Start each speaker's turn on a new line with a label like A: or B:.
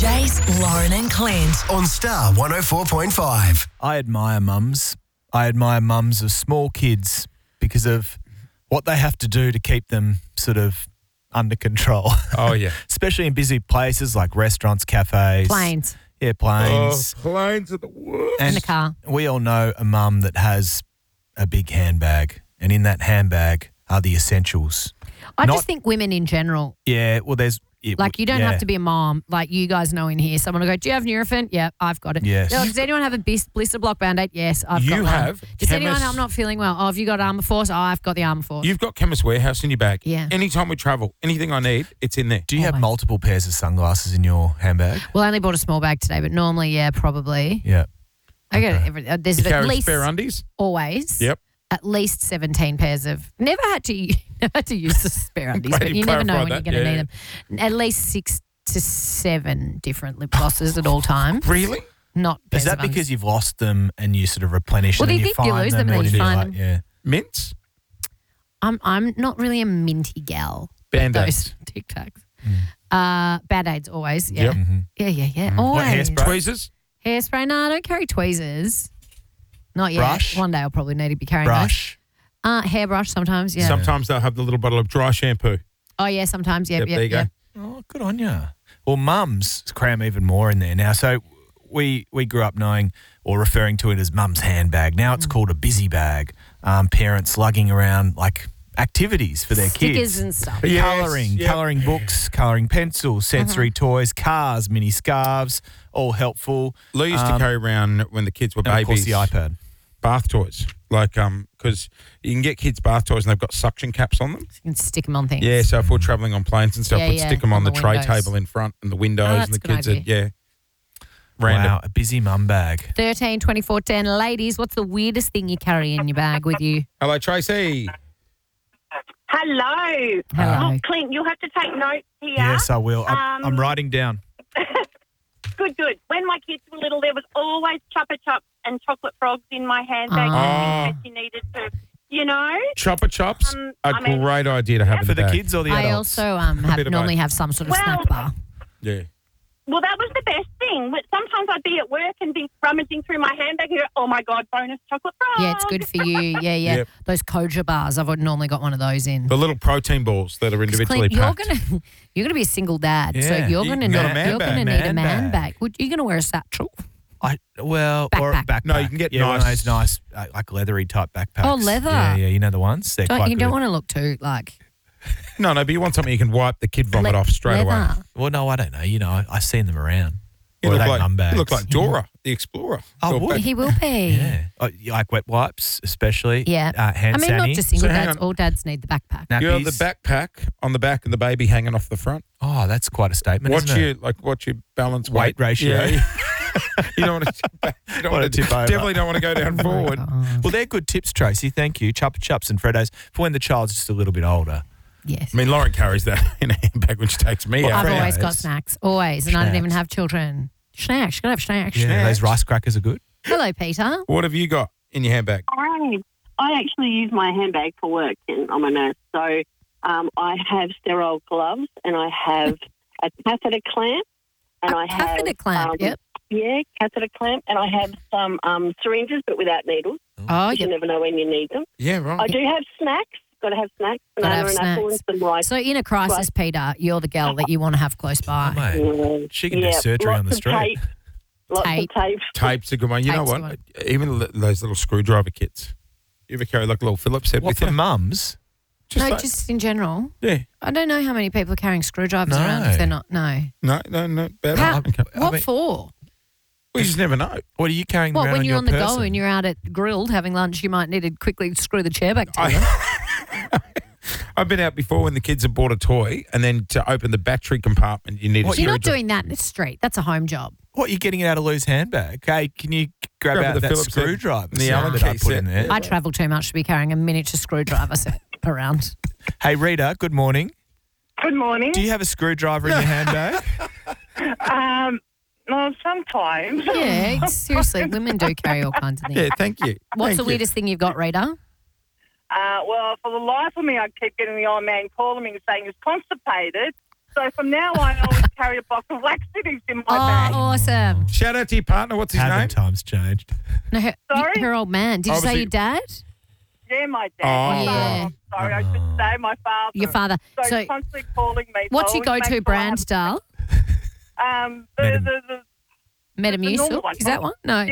A: Jace, Lauren and Clint.
B: On Star 104.5.
C: I admire mums. I admire mums of small kids because of what they have to do to keep them sort of under control.
D: Oh, yeah.
C: Especially in busy places like restaurants, cafes.
E: Planes.
C: Yeah, planes.
D: Oh, planes are the worst.
C: And
E: in the car.
C: we all know a mum that has a big handbag, and in that handbag are the essentials.
E: I
C: Not-
E: just think women in general,
C: Yeah, well, there's...
E: like you don't have to be a mom. Like you guys know in here, someone will go, do you have Nurofen? Yeah, I've got it.
C: Yes.
E: Does anyone have a blister block Band-Aid? Yes, I've got
D: You
E: one.
D: have
E: Does anyone,
D: Chemist-
E: I'm not feeling well. Oh, have you got Armour Force? Oh, I've got the Armour Force.
D: You've got Chemist Warehouse in your bag.
E: Yeah.
D: Anytime we travel, anything I need, it's in there.
C: Do you have
E: Always.
C: multiple pairs of sunglasses in your handbag?
E: Well, I only bought a small bag today, but normally, yeah, probably.
C: Yeah.
E: I got there's
D: You
E: at
D: carry
E: least
D: spare undies?
E: always.
D: Yep.
E: At least 17 pairs of. Never had to use the spare undies,
D: Glad
E: but
D: you
E: you never know when
D: clarified
E: you're going to
D: that,
E: need them. At least 6 to 7 different lip glosses at all times.
D: Really?
E: Not
C: Is
E: pairs
C: that
E: of undies.
C: because you've lost them and you sort of replenish
E: Well,
C: them
E: you
C: and you
E: think you
C: find
E: lose
C: them?
E: them and
C: or
E: then
C: do
E: you find
C: like-
E: them.
C: Yeah.
D: Mints?
E: I'm not really a minty gal.
D: Band-Aids.
E: Those Tic Tacs. Band-Aids always. Yeah.
D: Yep.
E: Yeah.
C: What,
E: Always.
C: hairspray?
D: Tweezers?
E: Hairspray? No, I don't carry tweezers. Not yet.
C: Brush?
E: One day I'll probably need to be carrying
C: Brush.
E: those. Hairbrush sometimes, yeah.
D: Sometimes they'll have the little bottle of dry shampoo.
E: Oh, yeah, sometimes. Yep,
D: There you go.
C: Oh, good on you. Well, mums cram even more in there now. So we grew up knowing or referring to it as mum's handbag. Now it's called a busy bag. Parents lugging around like activities for their
E: Stickers
C: kids.
E: and stuff.
D: Yes,
C: Colouring,
D: yep.
C: colouring books, colouring pencils, sensory toys, cars, mini scarves, all helpful.
D: Lou used to carry around when the kids were
C: And of course
D: babies.
C: the iPad.
D: Bath toys. Like, because you can get kids bath toys and they've got suction caps on them.
E: You can stick them on things.
D: Yeah, so if we're travelling on planes and stuff,
E: Yeah,
D: we'd
E: yeah,
D: stick them on
E: on
D: the
E: the
D: tray
E: windows.
D: table in front and the windows
E: Oh,
D: and
E: that's
D: the
E: a good
D: kids
E: idea.
D: are, random.
C: Wow, a busy mum bag.
E: 13, 24, 10. Ladies, what's the weirdest thing you carry in your bag with you?
D: Hello, Tracy.
F: Hello.
E: Hello.
F: Oh, Clint, you'll have to take notes here.
C: Yes, I will. I'm writing down.
F: Good. When my kids were little, there was always Chupa Chups and chocolate frogs in my handbag
E: Ah.
F: in case you needed to, you know.
D: Chopper Chops, a
F: I mean-
D: great idea to have in
C: For the
D: bag.
C: kids or the
E: I
C: adults?
E: also
D: bit of
E: normally
D: both.
E: have some sort of
F: Well-
E: snack bar.
D: Yeah.
F: Well, that was the best thing. But sometimes I'd be at work and be rummaging through my handbag and go, oh, my God, bonus chocolate frog.
E: Yeah, it's good for you. Yeah.
D: Yep.
E: Those Koja bars, I've normally got one of those in.
D: The little protein balls that are individually
E: Clint, you're
D: packed.
E: gonna be a single dad, so
C: Yeah.
E: you're
C: You
E: gonna
C: got a
E: need
C: man
E: you're
C: bag.
E: gonna need a
C: Man
E: man
C: bag.
E: bag. You're gonna wear a satchel.
C: Or a
E: Backpack.
C: backpack.
D: No, you can get
C: one of
D: nice-
C: those nice, like leathery type backpacks.
E: Oh, leather.
C: Yeah, you know the ones. They're quite
E: You
C: good.
E: don't want to look too like
D: No, but you want something you can wipe the kid vomit off straight away.
E: leather.
C: Well, no, I don't know. You know, I've seen them around.
D: You
C: Or
D: look,
C: they
D: like,
C: mum bags.
D: you look like Dora, the explorer.
C: Oh,
D: Or
C: would
D: back-
E: He will be.
C: Yeah. Oh, you like wet wipes, especially.
E: Yeah.
C: Hand
E: I mean, not
C: sanitizer,
E: just single
D: So hang
E: dads.
D: on.
E: All dads need the backpack.
C: nappies.
D: You know, the backpack on the back and the baby hanging off the front.
C: Oh, that's quite a statement,
D: What's
C: isn't it?
D: your balance
C: Weight ratio.
D: Yeah. you don't want to tip back. You don't
C: Wanna
D: want to
C: tip over.
D: Definitely don't want to go down forward.
C: Well, they're good tips, Tracy. Thank you. Chupa Chups and Freddos for when the child's just a little bit older.
E: Yes.
D: I mean, Lauren carries that in a handbag when she takes me out.
E: I've
C: Freddos.
E: always got snacks. Always. And I don't
C: Snacks.
E: even have children. Snacks. Gotta have snacks.
C: Yeah, those rice crackers are good.
E: Hello, Peter.
D: What have you got in your handbag?
G: I actually use my handbag for work, and I'm a nurse. So I have sterile gloves, and I have a catheter clamp, and I have
E: Catheter clamp. Yep.
G: Yeah, catheter clamp, and I have some syringes, but without needles.
E: Oh,
G: You
E: yep.
G: never know when you need them.
D: Yeah, right.
G: I do have snacks. Got to have snacks,
E: Gotta
G: banana
E: have
G: and apple, and
E: snacks.
G: some rice.
E: So in a crisis,
G: Right.
E: Peter, you're the girl that you want to have close by.
C: Oh, mate. She can do surgery
G: lots
C: on the
G: of
C: street.
G: Tape, lots
E: Tape.
G: of tape.
D: Tape's a good one. You know
E: Tape's
D: what? Even those little screwdriver kits. You ever carry like a little Phillips head
C: What,
D: with
C: for
D: you?
C: mums?
E: No,
D: like-
E: just in general.
D: Yeah.
E: I don't know how many people are carrying screwdrivers
C: No.
E: around if they're not. No.
D: No. Bad.
E: How,
D: Okay.
E: what
C: mean-
E: for?
D: We just never know.
C: What are you carrying
E: What,
C: around
E: when
C: on
E: you're
C: your
E: on the
C: person?
E: go and you're out at Grilled having lunch, you might need to quickly screw the chair back together.
D: I've been out before when the kids have bought a toy and then to open the battery compartment, you need a
E: You're not
D: screwdriver.
E: doing that in the street. That's a home job.
C: What, you're getting it out of Lou's handbag? Hey, can you grab
D: Grab
C: out
D: the
C: that
D: Phillips head
C: screwdriver
D: and the
C: set
D: Allen
C: that I
D: key
C: put
D: set.
C: in there?
E: I travel too much to be carrying a miniature screwdriver set around.
C: Hey, Rita, good morning.
F: Good morning.
C: Do you have a screwdriver in your handbag?
F: No, sometimes.
E: Yeah, seriously, women do carry all kinds of things.
D: Yeah, thank you.
E: What's
D: Thank
E: the
D: you.
E: weirdest thing you've got, Rita?
F: Well, for the life of me, I keep getting the old man calling me and saying he's constipated. So from now on, I always carry a box of laxatives in my
E: Oh,
F: bag.
E: awesome.
D: Shout out to your partner. What's his
C: Haven't
D: name?
C: times changed?
E: No,
F: Sorry?
E: her old man. Did you say
D: Obviously-
E: your dad?
F: Yeah, my dad.
D: Oh.
F: My father.
E: Yeah.
F: I'm sorry, I should say my father.
E: Your father.
F: So,
E: So
F: he's constantly calling me.
E: what's
F: so
E: your
F: I always
E: go-to
F: make sure I
E: brand,
F: have-
E: Dal?
F: The
C: normal
F: normal
E: Metamucil?
F: one.
E: Is that one? No.
F: Yeah,